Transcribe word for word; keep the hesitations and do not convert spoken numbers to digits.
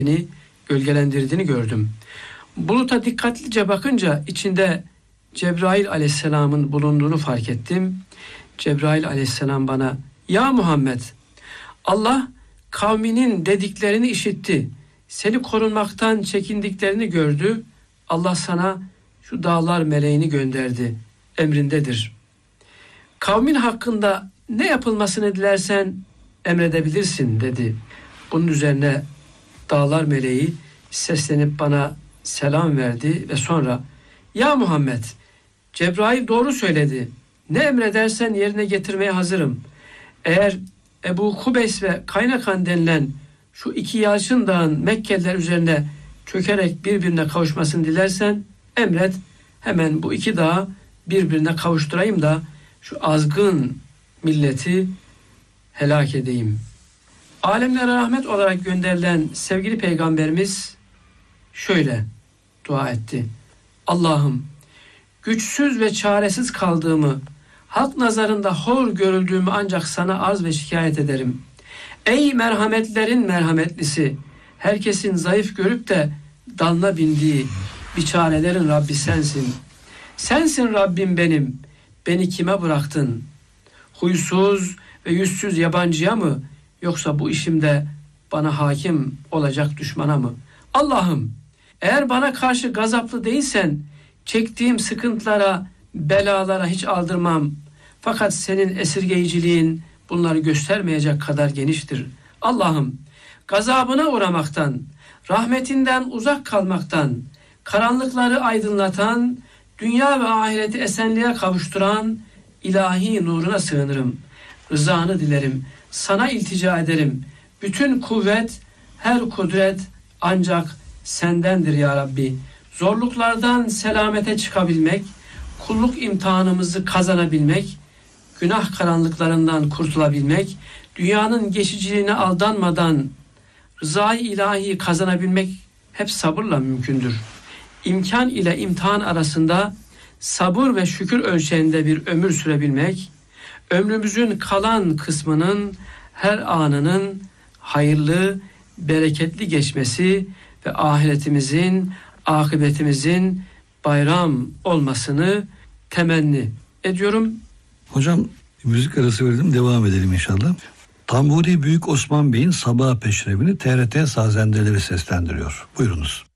beni gölgelendirdiğini gördüm. Buluta dikkatlice bakınca içinde Cebrail aleyhisselamın bulunduğunu fark ettim. Cebrail aleyhisselam bana, ya Muhammed, Allah kavminin dediklerini işitti. Seni korunmaktan çekindiklerini gördü. Allah sana şu dağlar meleğini gönderdi. Emrindedir. Kavmin hakkında ne yapılmasını dilersen emredebilirsin dedi. Bunun üzerine dağlar meleği seslenip bana selam verdi ve sonra, ya Muhammed, Cebrail doğru söyledi. Ne emredersen yerine getirmeye hazırım. Eğer Ebu Kubeys ve Kaynakan denilen şu iki yalçın dağın Mekkeliler üzerine çökerek birbirine kavuşmasını dilersen emret, hemen bu iki dağı birbirine kavuşturayım da şu azgın milleti helak edeyim. Alemlere rahmet olarak gönderilen sevgili peygamberimiz şöyle dua etti. Allah'ım, güçsüz ve çaresiz kaldığımı, halk nazarında hor görüldüğümü ancak sana arz ve şikayet ederim. Ey merhametlerin merhametlisi, herkesin zayıf görüp de dalına bindiği biçarelerin Rabbi sensin. Sensin Rabbim benim, beni kime bıraktın? Huysuz ve yüzsüz yabancıya mı, yoksa bu işimde bana hakim olacak düşmana mı? Allah'ım, eğer bana karşı gazaplı değilsen, çektiğim sıkıntılara, belalara hiç aldırmam. Fakat senin esirgeyiciliğin bunları göstermeyecek kadar geniştir. Allah'ım, gazabına uğramaktan, rahmetinden uzak kalmaktan, karanlıkları aydınlatan, dünya ve ahireti esenliğe kavuşturan ilahi nuruna sığınırım. Rızanı dilerim, sana iltica ederim. Bütün kuvvet, her kudret ancak sendendir ya Rabbi. Zorluklardan selamete çıkabilmek, kulluk imtihanımızı kazanabilmek, günah karanlıklarından kurtulabilmek, dünyanın geçiciliğine aldanmadan rızayı ilahi kazanabilmek hep sabırla mümkündür. İmkan ile imtihan arasında sabır ve şükür ölçeğinde bir ömür sürebilmek, ömrümüzün kalan kısmının her anının hayırlı, bereketli geçmesi ve ahiretimizin, akıbetimizin bayram olmasını temenni ediyorum. Hocam, müzik arası verdim, devam edelim inşallah. Tamburi Büyük Osman Bey'in Sabah Peşrevini T R T Sazendeleri seslendiriyor. Buyurunuz.